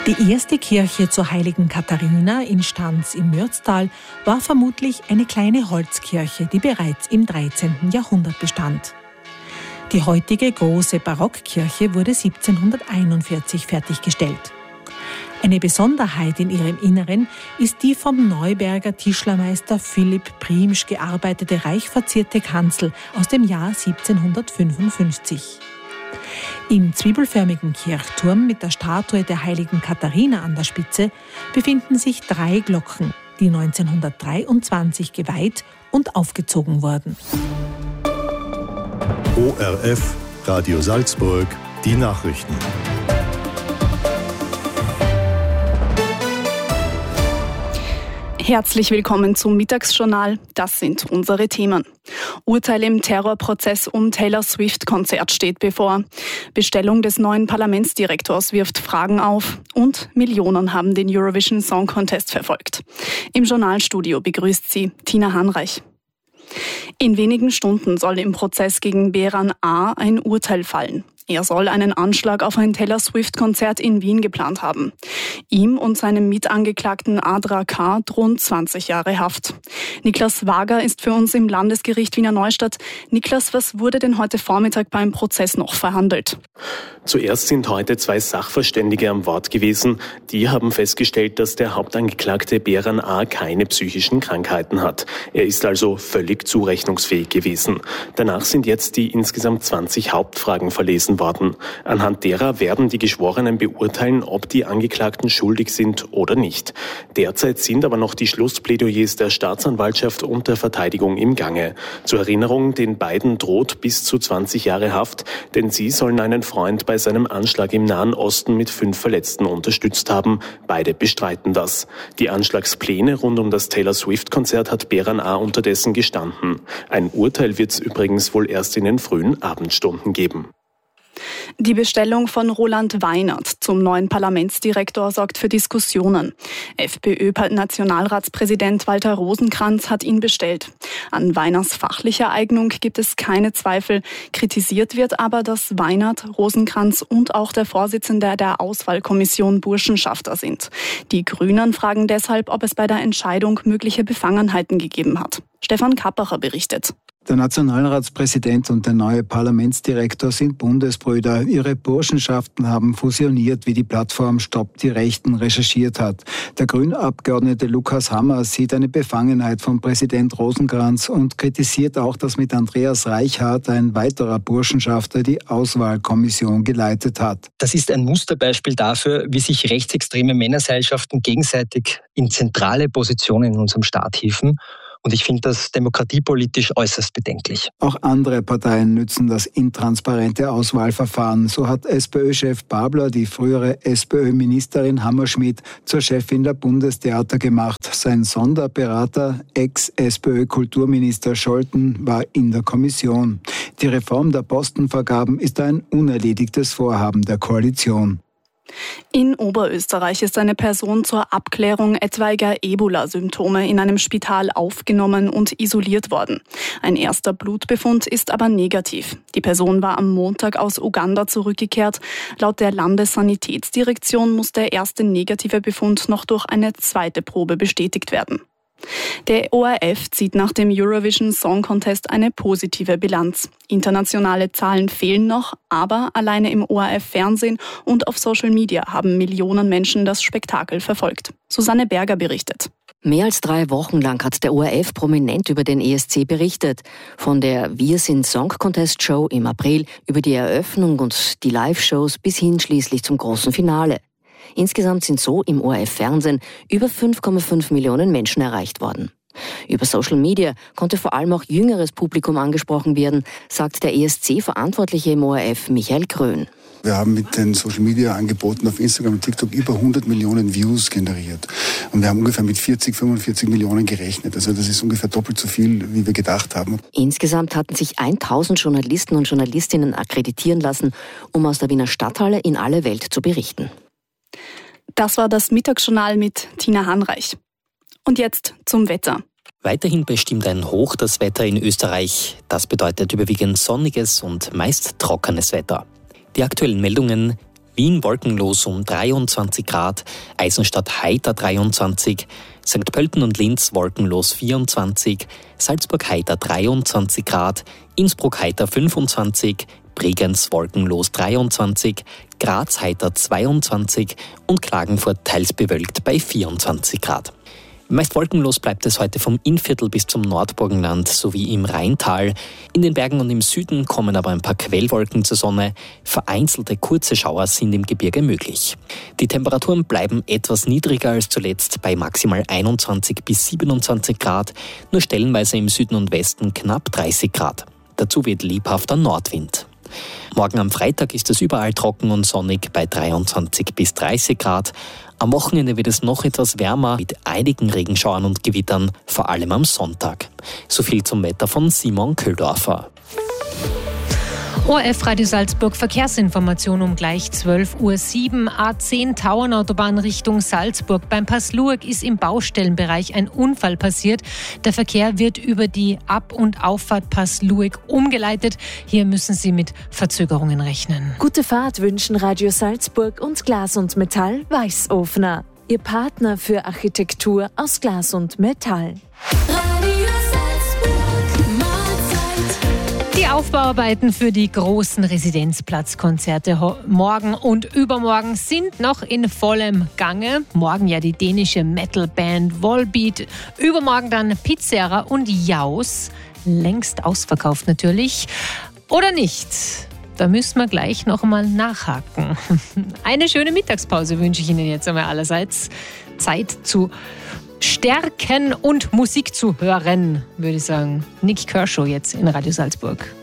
Die erste Kirche zur heiligen Katharina in Stans im Mürztal war vermutlich eine kleine Holzkirche, die bereits im 13. Jahrhundert bestand. Die heutige große Barockkirche wurde 1741 fertiggestellt. Eine Besonderheit in ihrem Inneren ist die vom Neuberger Tischlermeister Philipp Priemsch gearbeitete reich verzierte Kanzel aus dem Jahr 1755. Im zwiebelförmigen Kirchturm mit der Statue der heiligen Katharina an der Spitze befinden sich 3 Glocken, die 1923 geweiht und aufgezogen wurden. ORF, Radio Salzburg, die Nachrichten. Herzlich willkommen zum Mittagsjournal. Das sind unsere Themen. Urteil im Terrorprozess um Taylor Swift-Konzert steht bevor. Bestellung des neuen Parlamentsdirektors wirft Fragen auf. Und Millionen haben den Eurovision Song Contest verfolgt. Im Journalstudio begrüßt sie Tina Hanreich. In wenigen Stunden soll im Prozess gegen Behran A. ein Urteil fallen. Er soll einen Anschlag auf ein Taylor Swift-Konzert in Wien geplant haben. Ihm und seinem Mitangeklagten Adra K. drohen 20 Jahre Haft. Niklas Wager ist für uns im Landesgericht Wiener Neustadt. Niklas, was wurde denn heute Vormittag beim Prozess noch verhandelt? Zuerst sind heute 2 Sachverständige am Wort gewesen. Die haben festgestellt, dass der Hauptangeklagte Behran A. keine psychischen Krankheiten hat. Er ist also völlig zurechnungsfähig gewesen. Danach sind jetzt die insgesamt 20 Hauptfragen verlesen worden. Anhand derer werden die Geschworenen beurteilen, ob die Angeklagten schuldig sind oder nicht. Derzeit sind aber noch die Schlussplädoyers der Staatsanwaltschaft und der Verteidigung im Gange. Zur Erinnerung, den beiden droht bis zu 20 Jahre Haft, denn sie sollen einen Freund bei seinem Anschlag im Nahen Osten mit 5 Verletzten unterstützt haben. Beide bestreiten das. Die Anschlagspläne rund um das Taylor Swift-Konzert hat Behran A. unterdessen gestanden. Ein Urteil wird es übrigens wohl erst in den frühen Abendstunden geben. Die Bestellung von Roland Weinert zum neuen Parlamentsdirektor sorgt für Diskussionen. FPÖ-Nationalratspräsident Walter Rosenkranz hat ihn bestellt. An Weinerts fachlicher Eignung gibt es keine Zweifel. Kritisiert wird aber, dass Weinert, Rosenkranz und auch der Vorsitzende der Auswahlkommission Burschenschafter sind. Die Grünen fragen deshalb, ob es bei der Entscheidung mögliche Befangenheiten gegeben hat. Stefan Kappacher berichtet. Der Nationalratspräsident und der neue Parlamentsdirektor sind Bundesbrüder. Ihre Burschenschaften haben fusioniert, wie die Plattform Stopp die Rechten recherchiert hat. Der Grünabgeordnete Lukas Hammer sieht eine Befangenheit von Präsident Rosenkranz und kritisiert auch, dass mit Andreas Reichhardt ein weiterer Burschenschafter die Auswahlkommission geleitet hat. Das ist ein Musterbeispiel dafür, wie sich rechtsextreme Männerseilschaften gegenseitig in zentrale Positionen in unserem Staat hieven. Und ich finde das demokratiepolitisch äußerst bedenklich. Auch andere Parteien nützen das intransparente Auswahlverfahren. So hat SPÖ-Chef Babler die frühere SPÖ-Ministerin Hammerschmidt zur Chefin der Bundestheater gemacht. Sein Sonderberater, Ex-SPÖ-Kulturminister Scholten, war in der Kommission. Die Reform der Postenvergaben ist ein unerledigtes Vorhaben der Koalition. In Oberösterreich ist eine Person zur Abklärung etwaiger Ebola-Symptome in einem Spital aufgenommen und isoliert worden. Ein erster Blutbefund ist aber negativ. Die Person war am Montag aus Uganda zurückgekehrt. Laut der Landessanitätsdirektion muss der erste negative Befund noch durch eine zweite Probe bestätigt werden. Der ORF zieht nach dem Eurovision Song Contest eine positive Bilanz. Internationale Zahlen fehlen noch, aber alleine im ORF-Fernsehen und auf Social Media haben Millionen Menschen das Spektakel verfolgt. Susanne Berger berichtet. Mehr als 3 Wochen lang hat der ORF prominent über den ESC berichtet. Von der Wir sind Song Contest Show im April über die Eröffnung und die Live-Shows bis hin schließlich zum großen Finale. Insgesamt sind so im ORF-Fernsehen über 5,5 Millionen Menschen erreicht worden. Über Social Media konnte vor allem auch jüngeres Publikum angesprochen werden, sagt der ESC-Verantwortliche im ORF Michael Grön. Wir haben mit den Social-Media-Angeboten auf Instagram und TikTok über 100 Millionen Views generiert. Und wir haben ungefähr mit 45 Millionen gerechnet. Also das ist ungefähr doppelt so viel, wie wir gedacht haben. Insgesamt hatten sich 1000 Journalisten und Journalistinnen akkreditieren lassen, um aus der Wiener Stadthalle in alle Welt zu berichten. Das war das Mittagsjournal mit Tina Hanreich. Und jetzt zum Wetter. Weiterhin bestimmt ein Hoch das Wetter in Österreich. Das bedeutet überwiegend sonniges und meist trockenes Wetter. Die aktuellen Meldungen: Wien wolkenlos um 23 Grad, Eisenstadt heiter 23, St. Pölten und Linz wolkenlos 24, Salzburg heiter 23 Grad, Innsbruck heiter 25, Bregenz wolkenlos 23, Graz heiter 22 und Klagenfurt teils bewölkt bei 24 Grad. Meist wolkenlos bleibt es heute vom Innviertel bis zum Nordburgenland sowie im Rheintal. In den Bergen und im Süden kommen aber ein paar Quellwolken zur Sonne. Vereinzelte kurze Schauer sind im Gebirge möglich. Die Temperaturen bleiben etwas niedriger als zuletzt bei maximal 21 bis 27 Grad, nur stellenweise im Süden und Westen knapp 30 Grad. Dazu weht lebhafter Nordwind. Morgen am Freitag ist es überall trocken und sonnig bei 23 bis 30 Grad. Am Wochenende wird es noch etwas wärmer mit einigen Regenschauern und Gewittern, vor allem am Sonntag. So viel zum Wetter von Simon Köhldorfer. ORF Radio Salzburg Verkehrsinformation um gleich 12:07 Uhr. A10 Tauernautobahn Richtung Salzburg. Beim Pass Lueg ist im Baustellenbereich ein Unfall passiert. Der Verkehr wird über die Ab- und Auffahrt Pass Lueg umgeleitet. Hier müssen Sie mit Verzögerungen rechnen. Gute Fahrt wünschen Radio Salzburg und Glas und Metall Weißofner. Ihr Partner für Architektur aus Glas und Metall. Die Aufbauarbeiten für die großen Residenzplatzkonzerte morgen und übermorgen sind noch in vollem Gange. Morgen ja die dänische Metalband Volbeat, übermorgen dann Pizzera und Jaus. Längst ausverkauft natürlich. Oder nicht? Da müssen wir gleich noch einmal nachhaken. Eine schöne Mittagspause wünsche ich Ihnen jetzt einmal allerseits. Zeit zu stärken und Musik zu hören, würde ich sagen. Nick Kershaw jetzt in Radio Salzburg.